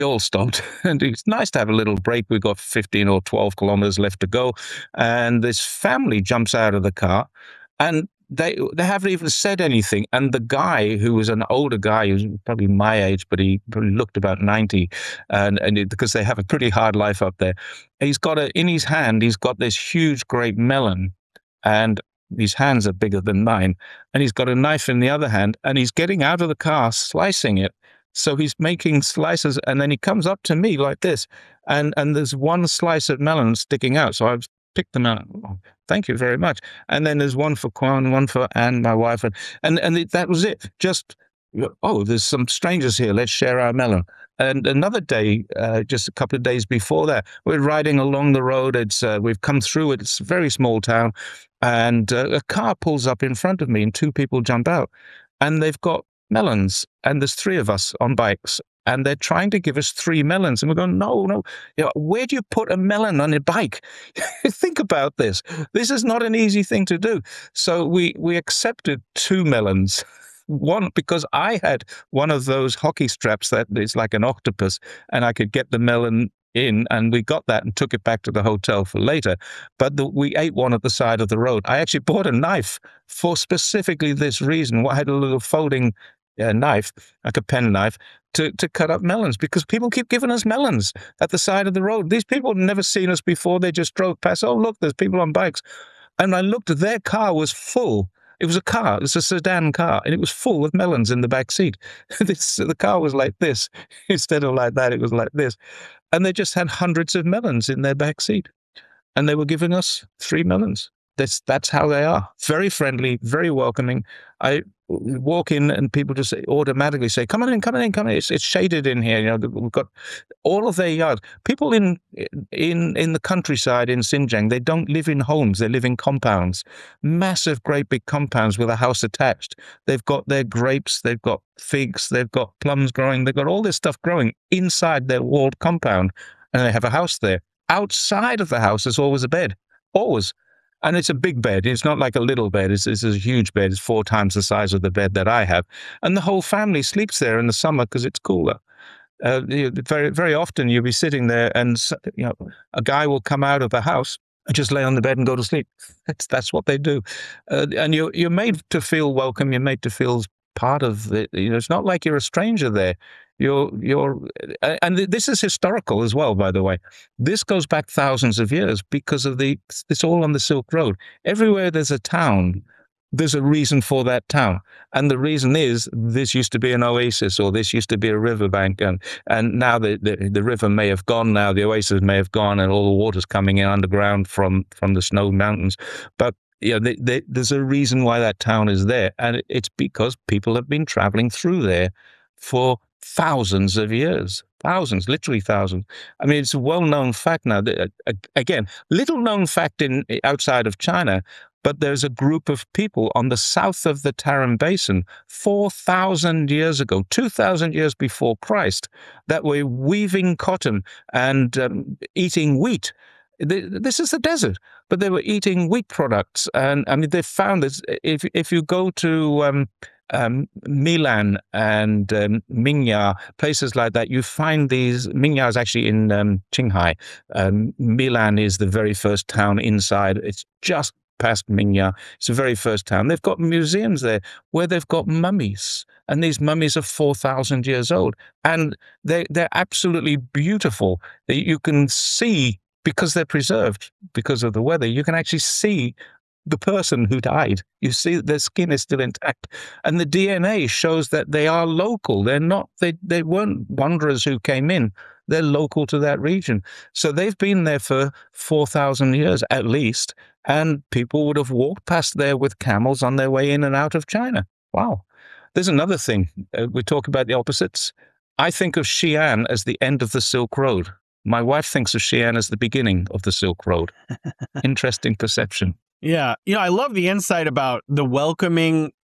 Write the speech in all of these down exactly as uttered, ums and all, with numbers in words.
all stopped, and it's nice to have a little break. We've got fifteen or twelve kilometers left to go, and this family jumps out of the car, and they they haven't even said anything. And the guy, who was an older guy, he was probably my age, but he probably looked about ninety, and and it, because they have a pretty hard life up there, he's got a in his hand, he's got this huge, great melon, and his hands are bigger than mine, and he's got a knife in the other hand, and he's getting out of the car, slicing it. So he's making slices, and then he comes up to me like this, and and there's one slice of melon sticking out. So I've picked them out. "Oh, thank you very much." And then there's one for Kwan, one for Anne, my wife, and and, and it, that was it. Just, oh, there's some strangers here. Let's share our melon. And another day, uh, just a couple of days before that, we're riding along the road. It's uh, we've come through it. It's a very small town, and uh, a car pulls up in front of me, and two people jump out, and they've got melons, and there's three of us on bikes, and they're trying to give us three melons, and we're going, no, no, you know, where do you put a melon on a bike? Think about this. This is not an easy thing to do. So we we accepted two melons. One, because I had one of those hockey straps that is like an octopus, and I could get the melon in, and we got that and took it back to the hotel for later. But the, we ate one at the side of the road. I actually bought a knife for specifically this reason. I had a little folding uh, knife, like a pen knife, to, to cut up melons, because people keep giving us melons at the side of the road. These people had never seen us before. They just drove past. Oh, look, there's people on bikes. And I looked, their car was full. It was a car, it was a sedan car, and it was full of melons in the back seat. This, the car was like this. Instead of like that, it was like this. And they just had hundreds of melons in their back seat. And they were giving us three melons. That's, that's how they are. Very friendly, very welcoming. I walk in and people just automatically say, come on in, come on in, come on in. It's, it's shaded in here. You know, we've got all of their yards. People in, in, in the countryside in Xinjiang, they don't live in homes. They live in compounds, massive, great big compounds with a house attached. They've got their grapes, they've got figs, they've got plums growing. They've got all this stuff growing inside their walled compound, and they have a house there. Outside of the house, there's always a bed, always. And it's a big bed. It's not like a little bed. It's, it's a huge bed. It's four times the size of the bed that I have. And the whole family sleeps there in the summer because it's cooler. Uh, you, very, very often you'll be sitting there, and you know, a guy will come out of the house and just lay on the bed and go to sleep. That's that's what they do. Uh, and you're you're made to feel welcome. You're made to feel part of it. You know, it's not like you're a stranger there. You're, you're, and this is historical as well, by the way. This goes back thousands of years because of the, it's all on the Silk Road. Everywhere there's a town, there's a reason for that town. And the reason is this used to be an oasis, or this used to be a riverbank. And, and now the, the, the river may have gone now, the oasis may have gone, and all the water's coming in underground from, from the snow mountains. But you know, they, they, there's a reason why that town is there. And it's because people have been traveling through there for thousands of years, thousands, literally thousands. I mean, it's a well-known fact now. That, uh, again, little-known fact in outside of China, but there's a group of people on the south of the Tarim Basin four thousand years ago, two thousand years before Christ, that were weaving cotton and um, eating wheat. This is the desert, but they were eating wheat products. And I mean, they found this. If, if you go to um, Um, Milan and um, Minya, places like that, you find these. Minya is actually in um, Qinghai. Um, Milan is the very first town inside. It's just past Minya. It's the very first town. They've got museums there where they've got mummies, and these mummies are four thousand years old, and they they're absolutely beautiful. You can see, because they're preserved because of the weather, you can actually see the person who died. You see their skin is still intact, and the D N A shows that they are local. They're not, they, they weren't wanderers who came in. They're local to that region. So they've been there for four thousand years at least, and people would have walked past there with camels on their way in and out of China. Wow. There's another thing. Uh, we talk about the opposites. I think of Xi'an as the end of the Silk Road. My wife thinks of Xi'an as the beginning of the Silk Road. Interesting perception. Yeah. You know, I love the insight about the welcoming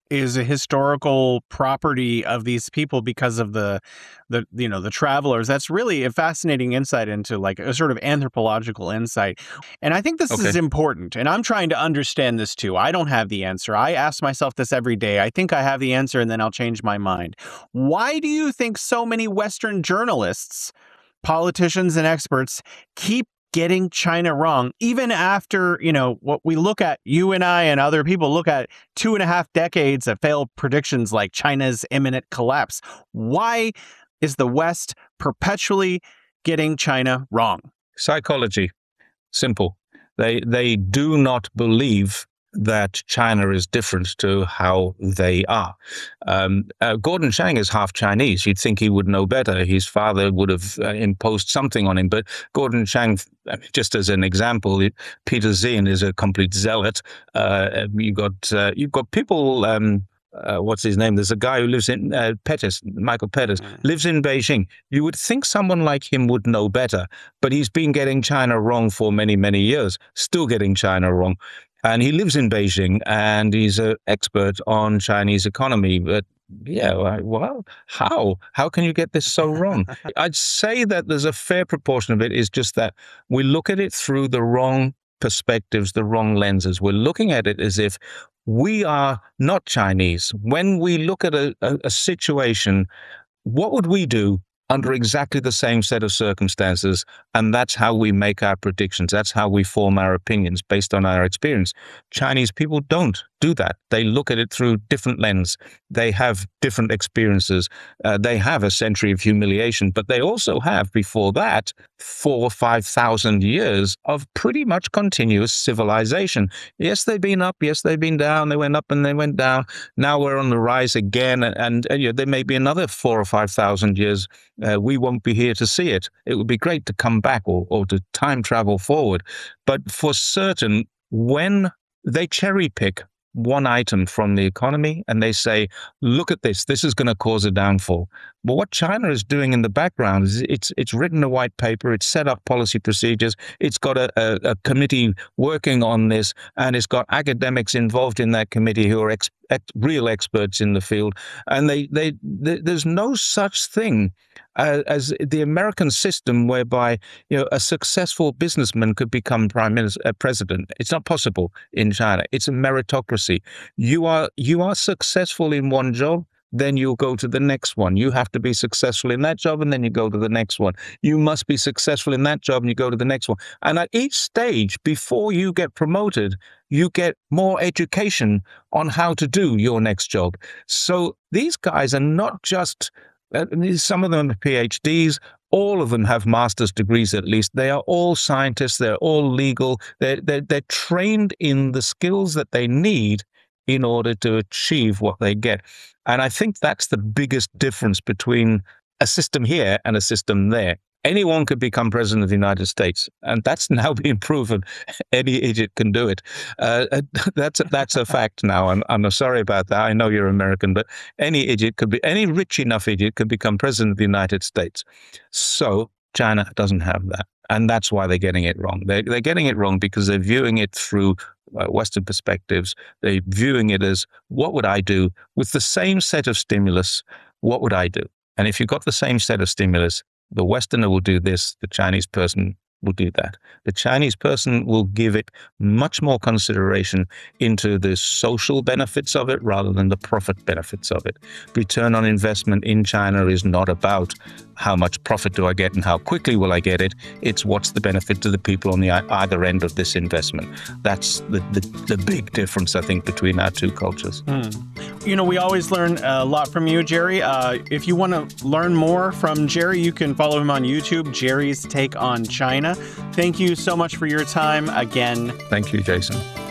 is a historical property of these people because of the, the you know, the travelers. That's really a fascinating insight into like a sort of anthropological insight. And I think this Okay. is important. And I'm trying to understand this too. I don't have the answer. I ask myself this every day. I think I have the answer and then I'll change my mind. Why do you think so many Western journalists, politicians and experts keep getting China wrong, even after, you know, what we look at, you and I and other people look at two and a half decades of failed predictions like China's imminent collapse? Why is the West perpetually getting China wrong? Psychology. Simple. They they do not believe that China is different to how they are. Um, uh, Gordon Chang is half Chinese. You'd think he would know better. His father would have uh, imposed something on him. But Gordon Chang, just as an example, it, Peter Zien is a complete zealot. Uh, you got uh, you've got people. Um, Uh, what's his name? There's a guy who lives in uh, Pettis, Michael Pettis, lives in Beijing. You would think someone like him would know better, but he's been getting China wrong for many, many years, still getting China wrong. And he lives in Beijing, and he's an expert on Chinese economy. But yeah, well, how? How can you get this so wrong? I'd say that there's a fair proportion of it is just that we look at it through the wrong perspectives, the wrong lenses. We're looking at it as if we are not Chinese. When we look at a, a, a situation, what would we do under exactly the same set of circumstances? And that's how we make our predictions. That's how we form our opinions based on our experience. Chinese people don't do that. They look at it through different lens. They have different experiences. Uh, they have a century of humiliation, but they also have, before that, four or five thousand years of pretty much continuous civilization. Yes, they've been up. Yes, they've been down. They went up and they went down. Now we're on the rise again, and, and, and you know, there may be another four or five thousand years. Uh, we won't be here to see it. It would be great to come back or, or to time travel forward, but for certain, when they cherry pick one item from the economy and they say, look at this, this is going to cause a downfall. But what China is doing in the background is it's it's written a white paper, it's set up policy procedures, it's got a, a, a committee working on this, and it's got academics involved in that committee who are ex, ex, real experts in the field. And they, they, they there's no such thing uh, as the American system whereby, you know, a successful businessman could become prime minister, uh, president. It's not possible in China. It's a meritocracy. You are you are successful in one job, then you'll go to the next one. You have to be successful in that job, and then you go to the next one. You must be successful in that job, and you go to the next one. And at each stage, before you get promoted, you get more education on how to do your next job. So these guys are not just, uh, some of them are PhDs, all of them have master's degrees at least. They are all scientists, they're all legal, they're, they're, they're trained in the skills that they need in order to achieve what they get. And I think that's the biggest difference between a system here and a system there. Anyone could become president of the United States, and that's now being proven. Any idiot can do it. Uh, that's that's a fact now. I'm I'm sorry about that. I know you're American, but any idiot could be, any rich enough idiot could become president of the United States. So China doesn't have that, and that's why they're getting it wrong. They're they're getting it wrong because they're viewing it through uh, Western perspectives. They're viewing it as, what would I do with the same set of stimulus? What would I do? And if you've got the same set of stimulus, the Westerner will do this, the Chinese person will do that. The Chinese person will give it much more consideration into the social benefits of it rather than the profit benefits of it. Return on investment in China is not about how much profit do I get and how quickly will I get it. It's what's the benefit to the people on the either end of this investment. That's the, the, the big difference, I think, between our two cultures. Hmm. You know, we always learn a lot from you, Jerry. Uh, if you want to learn more from Jerry, you can follow him on YouTube, Jerry's Take on China. Thank you so much for your time again. Thank you, Jason.